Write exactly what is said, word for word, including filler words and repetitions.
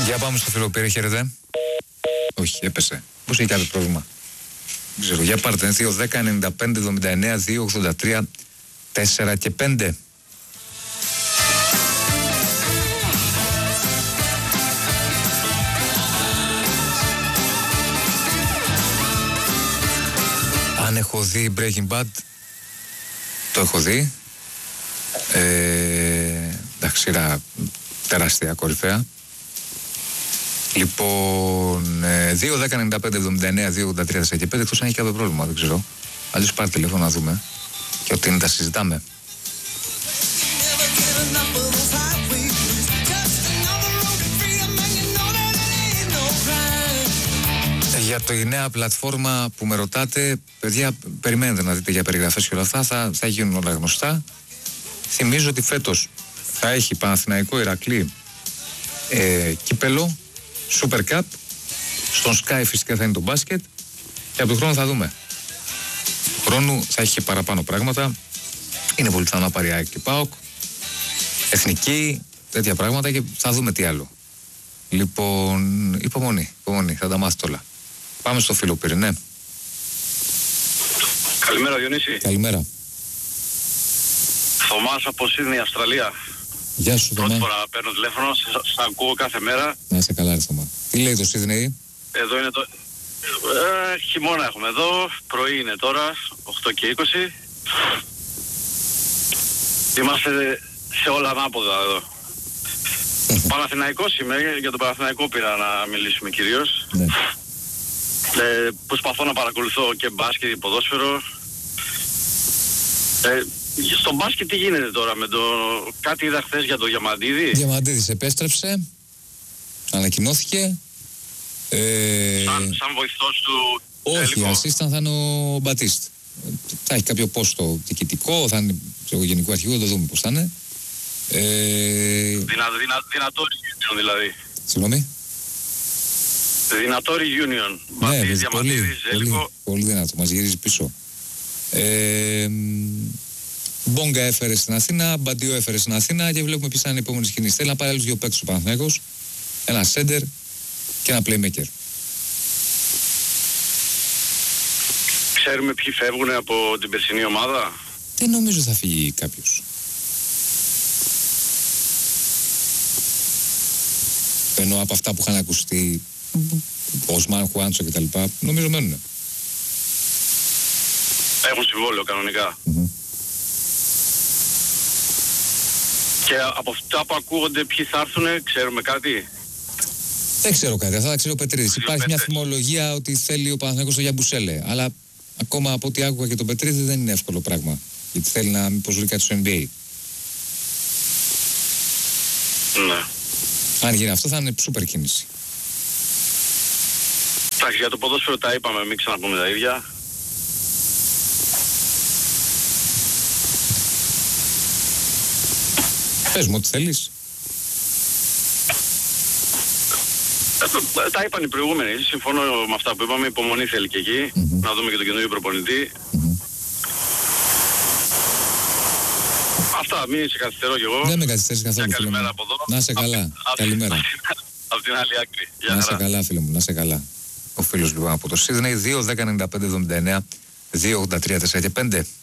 Για πάμε στο Φιλοπήρη, χαίρετε. Όχι, έπεσε. Πώς έχει κάποιο πρόβλημα. Δεν ξέρω, για πάρτε. δύο δέκα ενενήντα πέντε εβδομήντα εννέα δύο ογδόντα τρία τέσσερα και πέντε. Αν έχω δει Breaking Bad, το έχω δει. Ε, εντάξει, σειρά τεράστια, κορυφαία. Λοιπόν, δύο δέκα ενενήντα πέντε εβδομήντα εννέα δύο ογδόντα τρία τέσσερα και πέντε, εκτός αν έχει κάποιο πρόβλημα, δεν ξέρω. Αλλιώς πάρτε τηλέφωνο να δούμε. Και ότι είναι τα συζητάμε. Για το η νέα πλατφόρμα που με ρωτάτε, παιδιά, περιμένετε να δείτε για περιγραφές και όλα αυτά, θα, θα γίνουν όλα γνωστά. Θυμίζω ότι φέτος θα έχει Παναθηναϊκό Ηρακλή ε, κύπελο, Super Cup, στον Sky φυσικά θα είναι το μπάσκετ και από τον χρόνο θα δούμε. Του χρόνου θα έχει και παραπάνω πράγματα, είναι πολύ πιθανό να πάρει ΑΕΚ και ΠΑΟΚ, εθνική, τέτοια πράγματα και θα δούμε τι άλλο. Λοιπόν, υπομονή, υπομονή, θα τα μάθετε όλα. Πάμε στο Φιλοπήρη, ναι. Καλημέρα Διονύση. Καλημέρα. Θωμάς από Σίδνεϊ, Αυστραλία. Γεια σου, Θωμά. Πρώτη φορά παίρνω τηλέφωνο, σας ακούω κάθε μέρα. Να είσαι καλά, ρε Θωμά. Τι λέει το Σίδνεϊ? Εδώ είναι το... Ε, χειμώνα έχουμε εδώ, πρωί είναι τώρα, οκτώ και είκοσι. Είμαστε σε όλα ανάποδα εδώ. Παναθηναϊκός είμαι, για τον Παναθηναϊκό πήρα να μιλήσουμε κυρίως. Ναι. Ε, προσπαθώ να παρακολουθώ και μπάσκετ και ποδόσφαιρο. Ε, στο μπάσκετ τι γίνεται τώρα με το... Κάτι είδα χθες για το Διαμαντίδη. Διαμαντίδης επέστρεψε, ανακοινώθηκε. Ε... Σαν, σαν βοηθός του... Όχι, ασίσταν θα είναι ο Μπατίστ. Θα έχει κάποιο πόστο διοικητικό, θα είναι στο γενικό αρχηγό, το δούμε πώς θα είναι. Ε... Δυνα, δυνα, δυνατόρι Union δηλαδή. Συγγνώμη. Δυνατόρι Union. Ναι, Μπατίστ, πολύ, Διαμαντίδης, πολύ, πολύ δυνατό, μας γυρίζει πίσω. Ε... Μπόγκα έφερε στην Αθήνα, Μπαντιό έφερε στην Αθήνα και βλέπουμε ποιες είναι οι επόμενες κινήσεις. Θέλει να πάρει άλλους δύο παίκτες ο Παναθηναϊκός, ένα σέντερ και ένα playmaker. Ξέρουμε ποιοι φεύγουν από την περσινή ομάδα. Δεν νομίζω θα φύγει κάποιος. Ενώ από αυτά που είχαν ακουστεί, Οσμάν, Χουάντσο κτλ. Νομίζω μένουν. Έχουν συμβόλαιο κανονικά. Mm-hmm. Και από αυτά που ακούγονται ποιοι θα έρθουν, ξέρουμε κάτι. Δεν ξέρω κάτι, αυτά τα ξέρει ο Πετρίδης. Υπάρχει μια θυμολογία ότι θέλει ο Παναθηναϊκός το Γιαμπουσέλε. Αλλά ακόμα από ό,τι άκουγα και τον Πετρίδη δεν είναι εύκολο πράγμα. Γιατί θέλει να μήπως βρει κάτι στο N B A. Ναι. Αν γίνει αυτό θα είναι σούπερ κίνηση. Εντάξει, για το ποδόσφαιρο τα είπαμε, μην ξαναπούμε τα ίδια. Πες μου ό,τι θέλεις. Ε, τα είπαν οι προηγούμενοι. Συμφωνώ με αυτά που είπαμε. Υπομονή θέλει και εκεί. Mm-hmm. Να δούμε και τον καινούριο προπονητή. Mm-hmm. Αυτά, μην σε καθυστερώ κι εγώ. Δεν με καθυστερείς καθόλου. Καλημέρα από εδώ. Να σε καλά. Α, Καλημέρα. Από την άλλη άκρη. Να σε καλά, φίλε μου, να σε καλά. Ο φίλος λοιπόν από το Σίδνεϊ δύο δέκα ενενήντα πέντε εβδομήντα εννέα δύο ογδόντα τρία τέσσερα και πέντε.